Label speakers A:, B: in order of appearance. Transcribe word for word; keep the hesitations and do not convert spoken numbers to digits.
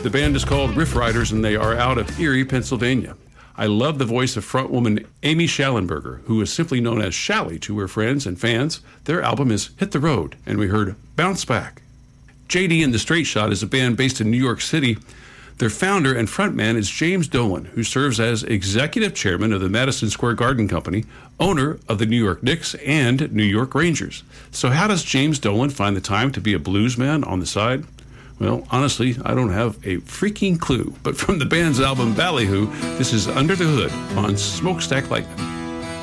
A: The band is called Riff Riders, and they are out of Erie, Pennsylvania. I love the voice of frontwoman Amy Schallenberger, who is simply known as Shally to her friends and fans. Their album is Hit the Road, and we heard Bounce Back. J D and the Straight Shot is a band based in New York City. Their founder and frontman is James Dolan, who serves as executive chairman of the Madison Square Garden Company, owner of the New York Knicks and New York Rangers. So how does James Dolan find the time to be a blues man on the side? Well, honestly, I don't have a freaking clue. But from the band's album Ballyhoo, this is Under the Hood on Smokestack Lightning.